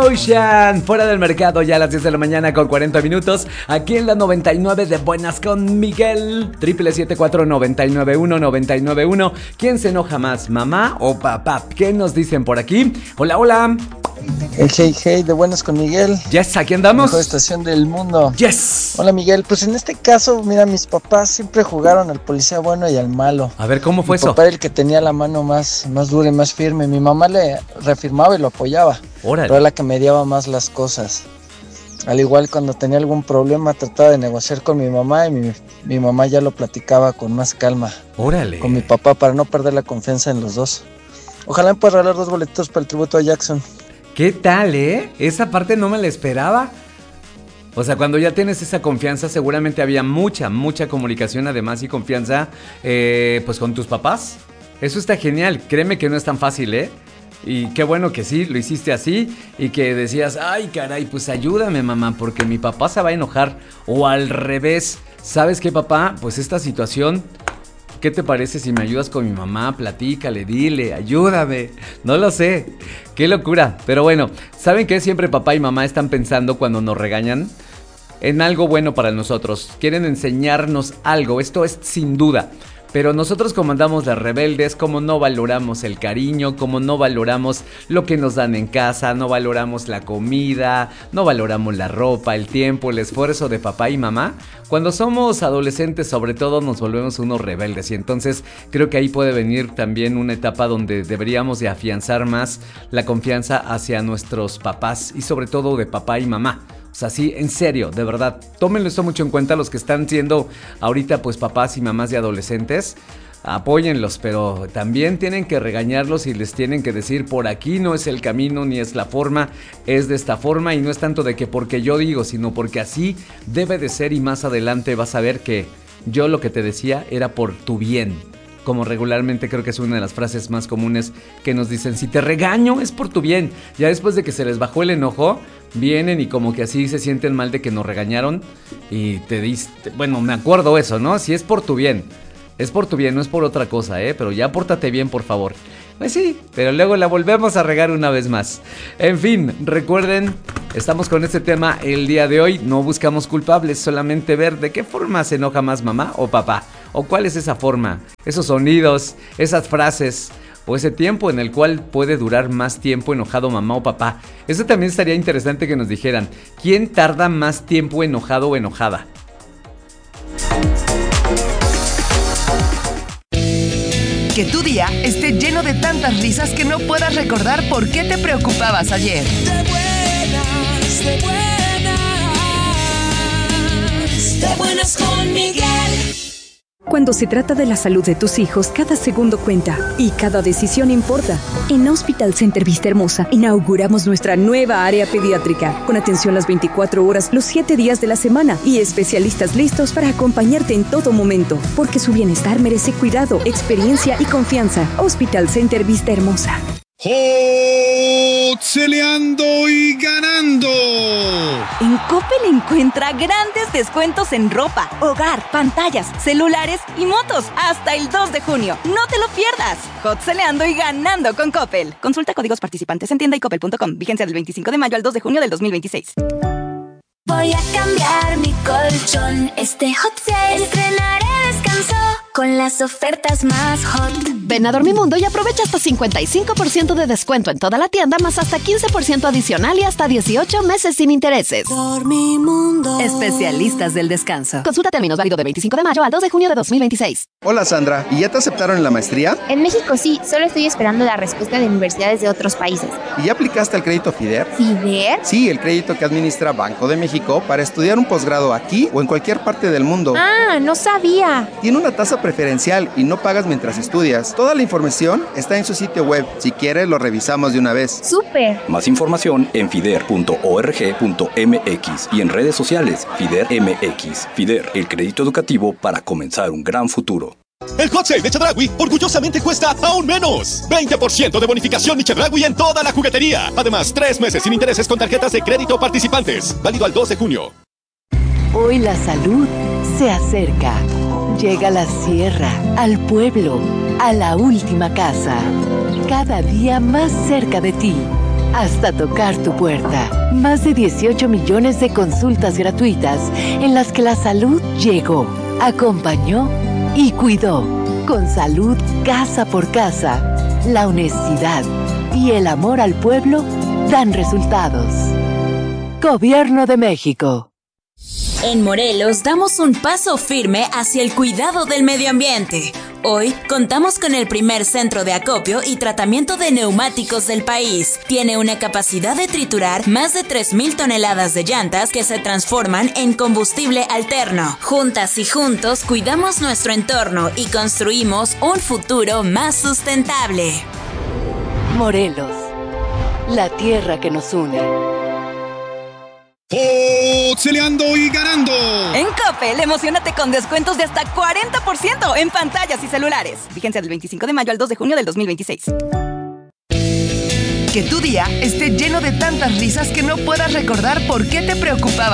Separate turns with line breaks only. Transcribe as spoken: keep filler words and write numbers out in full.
Ocean, fuera del mercado ya a las diez de la mañana con cuarenta minutos. Aquí en la noventa y nueve de Buenas con Miguel. Triple siete cuatro noventa y nueve uno noventa y nueve uno. ¿Quién se enoja más, mamá o papá? ¿Qué nos dicen por aquí? Hola, hola.
El hey hey de Buenas con Miguel.
Yes, aquí andamos.
Mejor estación del mundo.
Yes.
Hola Miguel, pues en este caso, mira, mis papás siempre jugaron al policía bueno y al malo.
A ver, ¿cómo fue
Mi
eso?
papá era el que tenía la mano más, más dura y más firme. Mi mamá le reafirmaba y lo apoyaba.
Órale.
Pero era la que mediaba más las cosas. Al igual cuando tenía algún problema trataba de negociar con mi mamá y mi, mi mamá ya lo platicaba con más calma.
Órale.
Con mi papá para no perder la confianza en los dos. Ojalá me pueda regalar dos boletos para el tributo a Jackson.
¿Qué tal, eh? Esa parte no me la esperaba. O sea, cuando ya tienes esa confianza, seguramente había mucha, mucha comunicación, además, y confianza, eh, pues con tus papás. Eso está genial. Créeme que no es tan fácil, ¿eh? Y qué bueno que sí, lo hiciste así y que decías, ay, caray, pues ayúdame, mamá, porque mi papá se va a enojar. O al revés, ¿sabes qué, papá? Pues esta situación... ¿Qué te parece si me ayudas con mi mamá? Platícale, dile, ayúdame. No lo sé. Qué locura. Pero bueno, ¿saben qué? Siempre papá y mamá están pensando cuando nos regañan en algo bueno para nosotros. Quieren enseñarnos algo. Esto es sin duda. Pero nosotros como andamos de rebeldes, como no valoramos el cariño, como no valoramos lo que nos dan en casa, no valoramos la comida, no valoramos la ropa, el tiempo, el esfuerzo de papá y mamá. Cuando somos adolescentes, sobre todo, nos volvemos unos rebeldes. Y entonces creo que ahí puede venir también una etapa donde deberíamos de afianzar más la confianza hacia nuestros papás y sobre todo de papá y mamá. O sea, sí, en serio, de verdad, tómenlo esto mucho en cuenta los que están siendo ahorita pues papás y mamás de adolescentes. Apóyenlos, pero también tienen que regañarlos y les tienen que decir por aquí no es el camino ni es la forma, es de esta forma y no es tanto de que porque yo digo, sino porque así debe de ser y más adelante vas a ver que yo lo que te decía era por tu bien. Como regularmente creo que es una de las frases más comunes que nos dicen, si te regaño es por tu bien. Ya después de que se les bajó el enojo, vienen y como que así se sienten mal de que nos regañaron y te diste, bueno, me acuerdo eso, ¿no? Si es por tu bien, es por tu bien, no es por otra cosa, ¿eh? Pero ya pórtate bien, por favor. Pues sí, pero luego la volvemos a regar una vez más. En fin, recuerden, estamos con este tema el día de hoy. No buscamos culpables, solamente ver de qué forma se enoja más mamá o papá. O cuál es esa forma, esos sonidos, esas frases o ese tiempo en el cual puede durar más tiempo enojado mamá o papá. Eso también estaría interesante que nos dijeran. ¿Quién tarda más tiempo enojado o enojada?
Que tu día esté lleno de tantas risas que no puedas recordar por qué te preocupabas ayer.
De buenas, de buenas, de buenas con Miguel.
Cuando se trata de la salud de tus hijos, cada segundo cuenta y cada decisión importa. En Hospital Center Vista Hermosa inauguramos nuestra nueva área pediátrica, con atención las veinticuatro horas, los siete días de la semana y especialistas listos para acompañarte en todo momento, porque su bienestar merece cuidado, experiencia y confianza. Hospital Center Vista Hermosa.
¡Celeando y ganando!
En Coppel encuentra grandes descuentos en ropa, hogar, pantallas, celulares y motos hasta el dos de junio. ¡No te lo pierdas! Hot celeando y ganando con Coppel. Consulta códigos participantes en tienda y coppel punto com. Vigencia del veinticinco de mayo al dos de junio del dos mil veintiséis.
Voy a cambiar mi colchón. Este hot sale estrenaré descanso con las ofertas más hot.
Ven a Dormimundo y aprovecha hasta cincuenta y cinco por ciento de descuento en toda la tienda, más hasta quince por ciento adicional y hasta dieciocho meses sin intereses.
Dormimundo.
Especialistas del descanso.
Consulta términos, válido de veinticinco de mayo al dos de junio de dos mil veintiséis.
Hola Sandra, ¿y ya te aceptaron en la maestría?
En México sí, solo estoy esperando la respuesta de universidades de otros países.
¿Y ya aplicaste al crédito FIDER?
¿FIDER?
Sí, el crédito que administra Banco de México para estudiar un posgrado aquí o en cualquier parte del mundo.
Ah, no sabía.
Tiene una tasa preferencial y no pagas mientras estudias. Toda la información está en su sitio web. Si quieres, lo revisamos de una vez.
¡Súper!
Más información en fider punto org punto mx y en redes sociales FIDER M X. FIDER, el crédito educativo para comenzar un gran futuro.
El Hot Sale de Chedraui orgullosamente cuesta aún menos. veinte por ciento de bonificación de Chedraui en toda la juguetería. Además, tres meses sin intereses con tarjetas de crédito participantes. Válido al dos de junio.
Hoy la salud se acerca. Llega a la sierra, al pueblo, a la última casa. Cada día más cerca de ti. hasta tocar tu puerta. Más de dieciocho millones de consultas gratuitas en las que la salud llegó, acompañó y cuidó. Con salud casa por casa, la honestidad y el amor al pueblo dan resultados. Gobierno de México.
En Morelos damos un paso firme hacia el cuidado del medio ambiente. Hoy contamos con el primer centro de acopio y tratamiento de neumáticos del país. Tiene una capacidad de triturar más de tres mil toneladas de llantas que se transforman en combustible alterno. Juntas y juntos cuidamos nuestro entorno y construimos un futuro más sustentable.
Morelos, la tierra que nos une.
Pixeleando y ganando.
En Coppel, emocionate con descuentos de hasta cuarenta por ciento en pantallas y celulares. Vigencia del veinticinco de mayo al dos de junio del dos mil veintiséis.
Que tu día esté lleno de tantas risas que no puedas recordar por qué te preocupaba